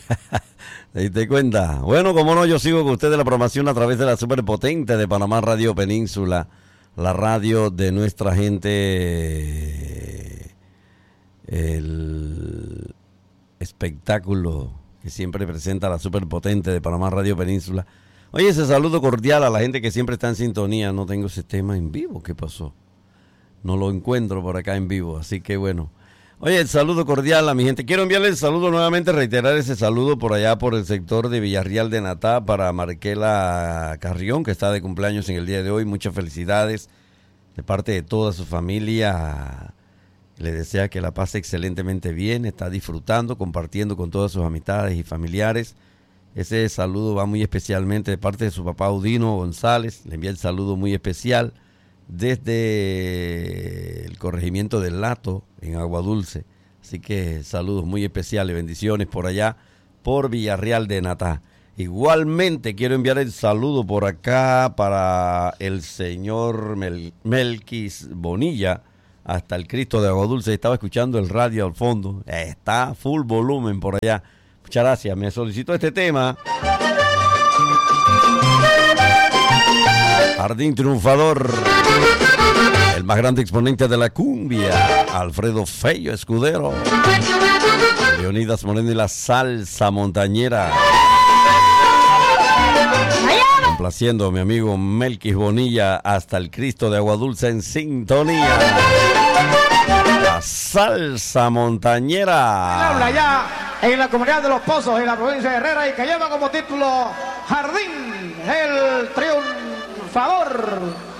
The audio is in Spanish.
¿Te diste cuenta? Bueno, como no, yo sigo con ustedes la programación a través de la superpotente de Panamá Radio Península, la radio de nuestra gente, el espectáculo que siempre presenta la superpotente de Panamá Radio Península. Oye, ese saludo cordial a la gente que siempre está en sintonía. No tengo ese tema en vivo, ¿qué pasó? No lo encuentro por acá en vivo, así que bueno. Oye, el saludo cordial a mi gente. Quiero enviarle el saludo nuevamente, reiterar ese saludo por allá por el sector de Villarreal de Natá para Marquela Carrión, que está de cumpleaños en el día de hoy. Muchas felicidades de parte de toda su familia. Le desea que la pase excelentemente bien, está disfrutando, compartiendo con todas sus amistades y familiares. Ese saludo va muy especialmente de parte de su papá Udino González. Le envía el saludo muy especial desde el corregimiento del Lato en Aguadulce. Así que saludos muy especiales, bendiciones por allá, por Villarreal de Natá. Igualmente quiero enviar el saludo por acá para el señor Melquis Bonilla, hasta el Cristo de Aguadulce. Estaba escuchando el radio al fondo, está full volumen por allá. Muchas gracias, me solicitó este tema. Jardín Triunfador, el más grande exponente de la cumbia, Alfredo Fello Escudero, Leonidas Moreno y la salsa montañera. Complaciendo a mi amigo Melquis Bonilla hasta el Cristo de Aguadulce en sintonía. La salsa montañera. Habla ya en la comunidad de Los Pozos, en la provincia de Herrera, y que lleva como título Jardín el Triunfador.